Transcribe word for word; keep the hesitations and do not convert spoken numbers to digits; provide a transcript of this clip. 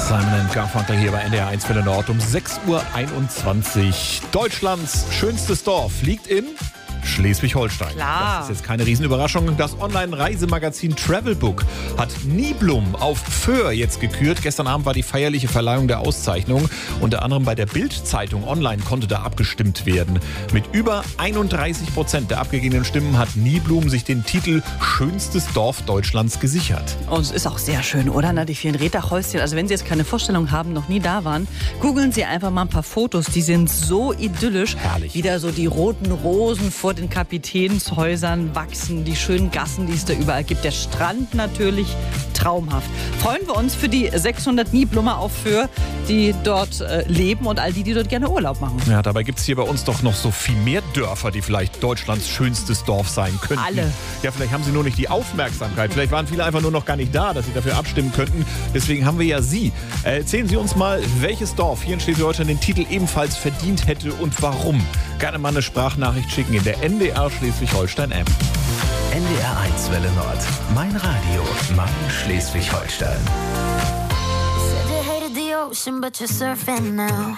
Simon and Garfunkel hier bei N D R eins Welle Nord um sechs Uhr einundzwanzig. Deutschlands schönstes Dorf liegt in Schleswig-Holstein. Klar. Das ist jetzt keine Riesenüberraschung. Das Online-Reisemagazin Travelbook hat Niblum auf Föhr jetzt gekürt. Gestern Abend war die feierliche Verleihung der Auszeichnung. Unter anderem bei der Bild-Zeitung online konnte da abgestimmt werden. Mit über einunddreißig Prozent der abgegebenen Stimmen hat Niblum sich den Titel Schönstes Dorf Deutschlands gesichert. Und es ist auch sehr schön, oder? Na, die vielen Reddachhäuschen. Also wenn Sie jetzt keine Vorstellung haben, noch nie da waren, googeln Sie einfach mal ein paar Fotos. Die sind so idyllisch. Herrlich. Wieder so die roten Rosen vor den Kapitänshäusern wachsen, die schönen Gassen, die es da überall gibt. Der Strand natürlich traumhaft. Freuen wir uns für die sechshundert Niblumer auf Föhr, die dort äh, leben und all die, die dort gerne Urlaub machen. Ja, dabei gibt es hier bei uns doch noch so viel mehr Dörfer, die vielleicht Deutschlands schönstes Dorf sein könnten. Alle. Ja, vielleicht haben sie nur nicht die Aufmerksamkeit. Vielleicht waren viele einfach nur noch gar nicht da, dass sie dafür abstimmen könnten. Deswegen haben wir ja Sie. Erzählen Sie uns mal, welches Dorf hier in Schleswig-Holstein den Titel ebenfalls verdient hätte und warum. Gerne mal eine Sprachnachricht schicken in der N D R Schleswig-Holstein-App. N D R eins Welle Nord. Mein Radio. Mein Schleswig-Holstein. Said you hated the ocean, but you're surfing now.